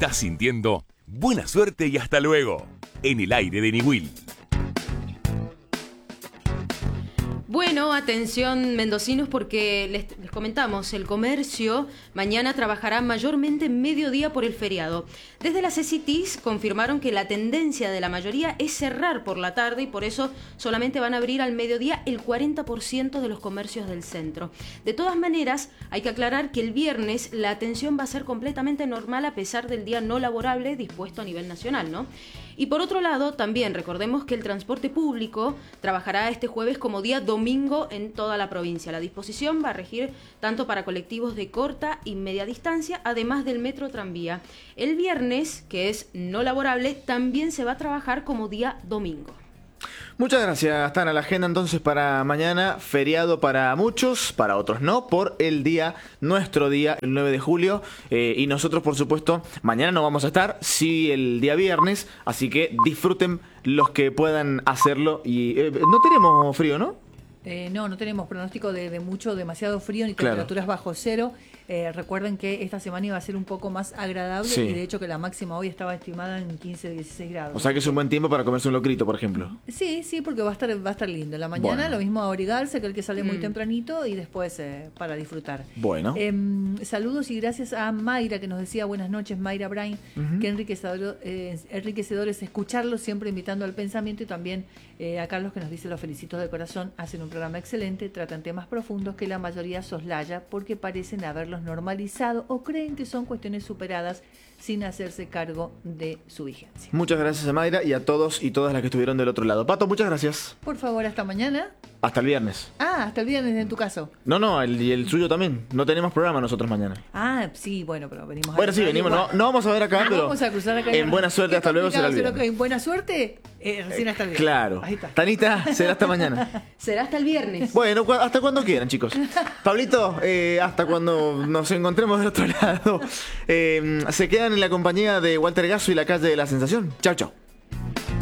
Estás sintiendo buena suerte y hasta luego en el aire de Niwil. Bueno, atención mendocinos, porque les comentamos, el comercio mañana trabajará mayormente en mediodía por el feriado. Desde las CCTs confirmaron que la tendencia de la mayoría es cerrar por la tarde y por eso solamente van a abrir al mediodía el 40% de los comercios del centro. De todas maneras, hay que aclarar que el viernes la atención va a ser completamente normal a pesar del día no laborable dispuesto a nivel nacional, ¿no? Y por otro lado, también recordemos que el transporte público trabajará este jueves como día domingo en toda la provincia. La disposición va a regir tanto para colectivos de corta y media distancia, además del metro tranvía. El viernes, que es no laborable, también se va a trabajar como día domingo. Muchas gracias, Tana. La agenda entonces para mañana, feriado para muchos, para otros no, por el día, nuestro día, el 9 de julio. Y nosotros, por supuesto, mañana no vamos a estar, sí el día viernes, así que disfruten los que puedan hacerlo. Y no tenemos frío, ¿no? No tenemos pronóstico de demasiado frío ni Claro. temperaturas bajo cero. Recuerden que esta semana iba a ser un poco más agradable, Sí. y de hecho que la máxima hoy estaba estimada en 15-16 grados. O sea que es un buen tiempo para comerse un locrito, por ejemplo. Sí, porque va a estar lindo. La mañana Bueno. lo mismo abrigarse, que el que sale muy tempranito, y después para disfrutar. Bueno. Saludos y gracias a Mayra, que nos decía buenas noches, Mayra Brain, que enriquecedor es escucharlos, siempre invitando al pensamiento, y también a Carlos, que nos dice los felicito de corazón, hacen un programa excelente, tratan temas profundos que la mayoría soslaya porque parecen haberlos normalizado o creen que son cuestiones superadas sin hacerse cargo de su vigencia. Muchas gracias a Mayra y a todos y todas las que estuvieron del otro lado. Pato, muchas gracias. Por favor, hasta mañana. Hasta el viernes. Hasta el viernes en tu caso. No, y el suyo también. No tenemos programa nosotros mañana. Sí, bueno, pero venimos Bueno, sí, venimos. No vamos a ver acá, pero vamos a cruzar acá. en buena suerte, hasta luego, será el Pero viernes. en buena suerte, recién hasta el viernes. Claro. Ahí está. Tanita, será hasta mañana. Será hasta el viernes. Bueno, hasta cuando quieran, chicos. Pablito, hasta cuando nos encontremos del otro lado. Se quedan en la compañía de Walter Gasso y la calle de la Sensación. Chao, chao.